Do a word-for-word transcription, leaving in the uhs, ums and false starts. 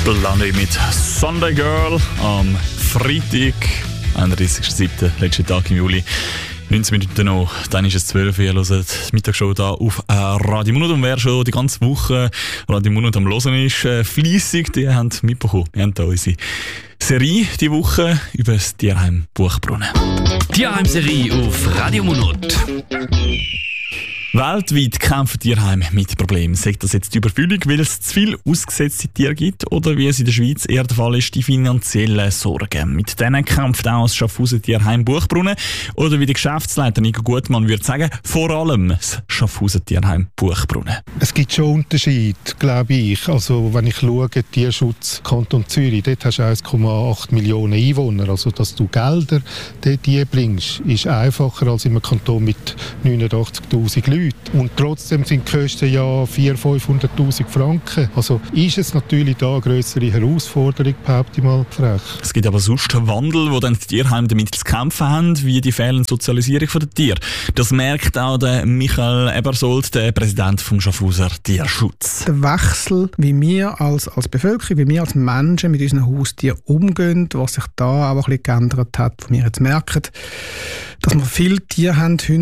Blondie mit Sunday Girl am Freitag, einunddreißigsten siebten letzten Tag im Juli. neunzehn Minuten noch, dann ist es zwölf Uhr. Ihr hört die Mittagsshow hier auf äh, Radio Munot. Und wer schon die ganze Woche Radio Munot am Hören ist, äh, fleissig, die haben mitbekommen. Wir haben hier unsere Serie die Woche über das Tierheim Buchbrunnen. Tierheim-Serie auf Radio Munot. Weltweit kämpfen Tierheime mit Problemen. Sagt das jetzt die Überfüllung, weil es zu viele ausgesetzte Tiere gibt, oder wie es in der Schweiz eher der Fall ist, die finanziellen Sorgen. Mit denen kämpft auch das Schaffhauser Tierheim Buchbrunnen, oder wie der Geschäftsleiter Nico Gutmann würde sagen, vor allem das Schaffhauser Tierheim Buchbrunnen. Es gibt schon Unterschiede, glaube ich. Also wenn ich schaue, Tierschutz Kanton Zürich, dort hast du eins Komma acht Millionen Einwohner. Also dass du Gelder dort einbringst, ist einfacher als in einem Kanton mit neunundachtzigtausend Leuten. Und trotzdem sind die Kosten ja vierhunderttausend, fünfhunderttausend Franken. Also ist es natürlich da eine grössere Herausforderung, behaupte ich mal frech. Es gibt aber sonst einen Wandel, wo dann die Tierheime damit zu kämpfen haben, wie die fehlende Sozialisierung der Tiere. Das merkt auch der Michael Ebersold, der Präsident vom Schaffhauser Tierschutz. Der Wechsel, wie wir als, als Bevölkerung, wie wir als Menschen mit unseren Haustieren umgehen, was sich da auch ein bisschen geändert hat, wo wir jetzt merken, dass wir viele Tiere haben,